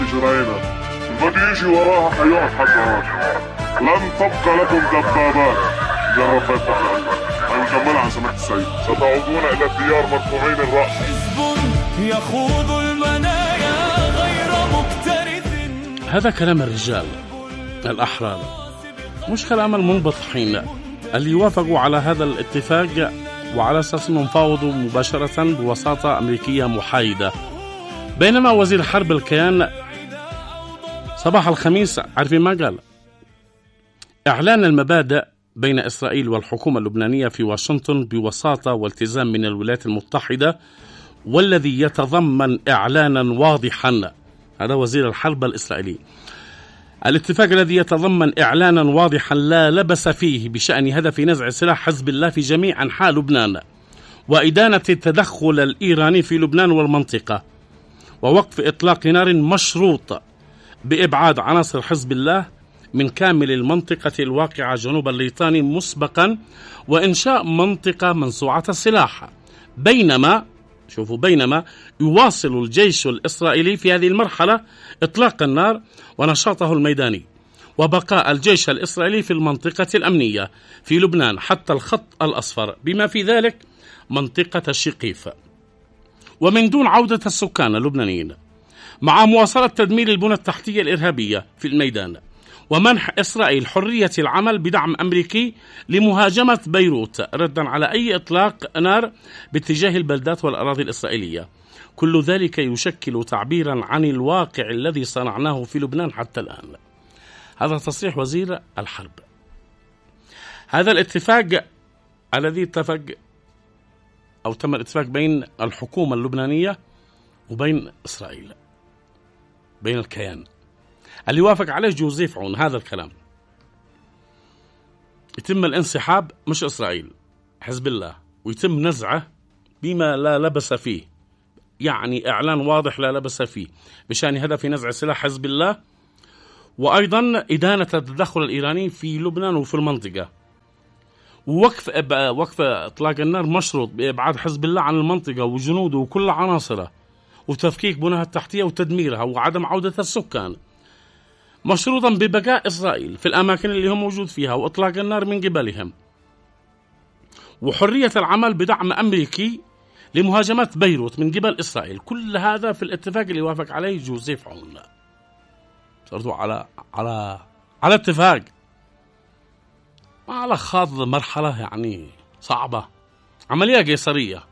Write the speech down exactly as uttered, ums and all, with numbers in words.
بجرينا، بده يجي وراها حيقعد حتى هون. لن تبقى لكم دبابات. جرب فتح أنا مكمل عن سماحة السيد. ستعودون إلى الديار مرفوعين الرأس. حزب يخوض المنايا غير مكترث. هذا كلام الرجال الأحرار، مش كلام المنبطحين اللي وافقوا على هذا الاتفاق وعلى أساس أنهم فاوضوا مباشرة بوساطة أمريكية محايدة. بينما وزير حرب الكيان صباح الخميس عارفين ما قال؟ إعلان المبادئ بين إسرائيل والحكومة اللبنانية في واشنطن بوساطة والتزام من الولايات المتحدة، والذي يتضمن إعلانا واضحا. هذا وزير الحرب الإسرائيلي. الاتفاق الذي يتضمن إعلانا واضحا لا لبس فيه بشأن هدف نزع سلاح حزب الله في جميع أنحاء لبنان، وإدانة التدخل الإيراني في لبنان والمنطقة، ووقف إطلاق نار مشروط بإبعاد عناصر حزب الله من كامل المنطقة الواقعة جنوب الليطاني مسبقا، وإنشاء منطقة منسوعة السلاح. بينما شوفوا بينما يواصل الجيش الإسرائيلي في هذه المرحلة إطلاق النار ونشاطه الميداني، وبقاء الجيش الإسرائيلي في المنطقة الأمنية في لبنان حتى الخط الأصفر، بما في ذلك منطقة الشقيف، ومن دون عودة السكان اللبنانيين، مع مواصلة تدمير البنى التحتية الإرهابية في الميدان، ومنح إسرائيل حرية العمل بدعم أمريكي لمهاجمة بيروت ردا على أي إطلاق نار باتجاه البلدات والأراضي الإسرائيلية. كل ذلك يشكل تعبيرا عن الواقع الذي صنعناه في لبنان حتى الآن. هذا تصريح وزير الحرب. هذا الاتفاق الذي اتفق أو تم الاتفاق بين الحكومة اللبنانية وبين إسرائيل، بين الكيان اللي وافق عليه جوزيف عون. هذا الكلام يتم الانسحاب، مش إسرائيل، حزب الله، ويتم نزعه بما لا لبس فيه، يعني إعلان واضح لا لبس فيه بشأن هدف نزع سلاح حزب الله، وأيضا إدانة التدخل الإيراني في لبنان وفي المنطقة، ووقف وقف إطلاق النار مشروط بإبعاد حزب الله عن المنطقة وجنوده وكل عناصره، وتفكيك بناها التحتية وتدميرها، وعدم عودة السكان، مشروطا ببقاء إسرائيل في الأماكن اللي هم موجود فيها وإطلاق النار من قبلهم، وحرية العمل بدعم أمريكي لمهاجمات بيروت من قبل إسرائيل. كل هذا في الاتفاق اللي وافق عليه جوزيف عون. صرتوا على على على اتفاق، على خاض مرحلة يعني صعبة، عملية قيصرية.